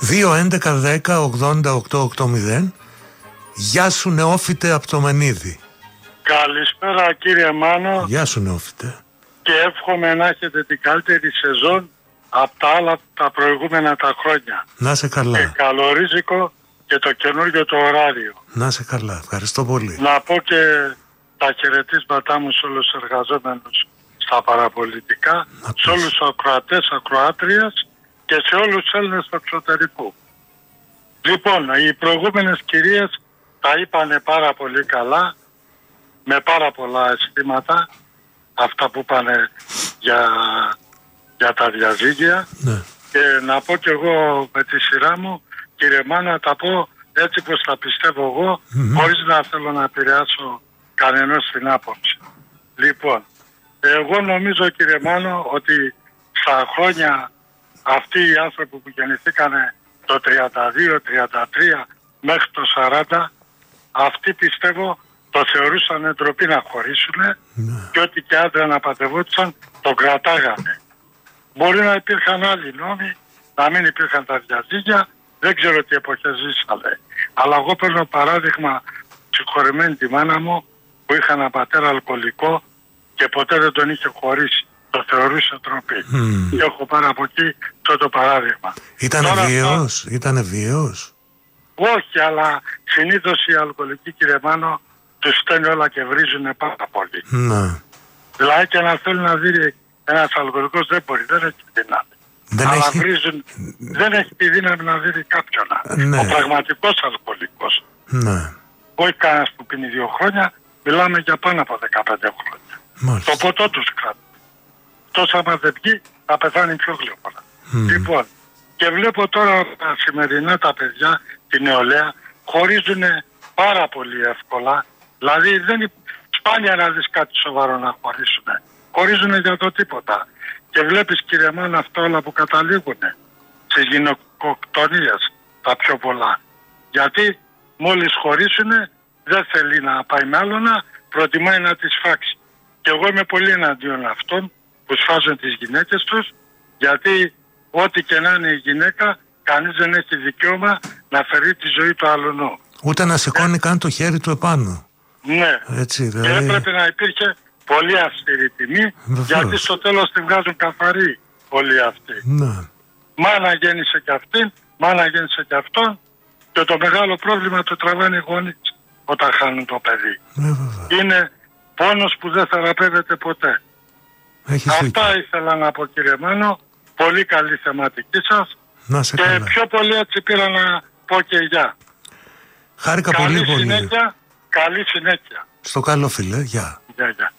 2-11-10-80-880. Γεια σου νεόφιτε από το Μενίδη. Καλησπέρα κύριε Μάνο. Γεια σου νεόφιτε. Και εύχομαι να έχετε την καλύτερη σεζόν από τα άλλα τα προηγούμενα τα χρόνια. Να σε καλά. Και καλορίζικο και το καινούργιο το ωράριο. Να σε καλά, ευχαριστώ πολύ. Να πω και τα χαιρετίσματά μου σε όλους τους εργαζόμενους στα παραπολιτικά, σε όλους τους ακροατές, ακροάτριες και σε όλους τους Έλληνες του εξωτερικού. Λοιπόν, οι προηγούμενες κυρίες τα είπανε πάρα πολύ καλά, με πάρα πολλά αισθήματα, αυτά που είπανε για τα διαζύγια. Ναι. Και να πω κι εγώ με τη σειρά μου, κύριε Μάνα, τα πω έτσι πως τα πιστεύω εγώ, χωρίς να θέλω να επηρεάσω κανένας στην άποψη. Λοιπόν, εγώ νομίζω κύριε Μάνο ότι στα χρόνια αυτοί οι άνθρωποι που γεννηθήκανε το 32-33 μέχρι το 40, αυτοί πιστεύω το θεωρούσαν ντροπή να χωρίσουν και ό,τι και άντρα να πατευόντουσαν τον κρατάγανε. Μπορεί να υπήρχαν άλλοι νόμοι, να μην υπήρχαν τα διαζύγια, δεν ξέρω τι εποχές ζήσανε. Αλλά εγώ παίρνω παράδειγμα συγχωρημένη τη μάνα μου που είχα ένα πατέρα αλκοολικό και ποτέ δεν τον είχε χωρίσει. Το θεωρούσε ντροπή. Και έχω πάρει από εκεί το παράδειγμα. Ήτανε βίαιος? Όχι, αλλά συνήθως οι αλκοολικοί κύριε Μάνο τους στέλνει όλα και βρίζουν πάρα πολύ. Ναι. Δηλαδή και να θέλει να δει ένας αλκοολικός δεν μπορεί, δεν έχει δύναμη. Δεν έχει τη δύναμη να δει κάποιον. Ναι. Ο πραγματικός αλκοολικός. Ναι. Όχι κανένας που πίνει 2 χρόνια, μιλάμε για πάνω από 15 χρόνια. Μάλιστα. Το ποτό τους κρατούν. Τόσο άμα δεν βγει θα πεθάνει πιο γλυκόρα. Λοιπόν, και βλέπω τώρα τα σημερινά τα παιδιά, τη νεολαία, χωρίζουν πάρα πολύ εύκολα. Δηλαδή σπάνια να δεις κάτι σοβαρό να χωρίσουν. Χωρίζουν για το τίποτα. Και βλέπεις κύριε Μάνα αυτά όλα που καταλήγουν στις γυναικοκτονίες τα πιο πολλά. Γιατί μόλις χωρίσουν δεν θέλει να πάει με άλλονα, προτιμάει να τις φάξει. Και εγώ είμαι πολύ εναντίον αυτών που σφάζουν τις γυναίκες τους, γιατί ό,τι και να είναι η γυναίκα, κανείς δεν έχει δικαίωμα να φερεί τη ζωή του αλλονού. Ούτε να σηκώνει καν το χέρι του επάνω. Ναι. Έτσι, και έπρεπε να υπήρχε πολύ αυστηρή τιμή, γιατί στο τέλος την βγάζουν καθαρή όλοι αυτοί. Ναι. Μάνα γέννησε και αυτήν, μάνα γέννησε και αυτόν, και το μεγάλο πρόβλημα το τραβάνε οι γονείς όταν χάνουν το παιδί. Είναι πόνος που δεν θεραπεύεται ποτέ. Αυτά ήθελα να πω κύριε Μάνο. Πολύ καλή θεματική σας. Να σε και καλά. πιο πολύ έτσι πήρα να πω και γεια. Χάρηκα πολύ. Καλή συνέχεια. Στο καλό φίλε. Γεια. Γεια.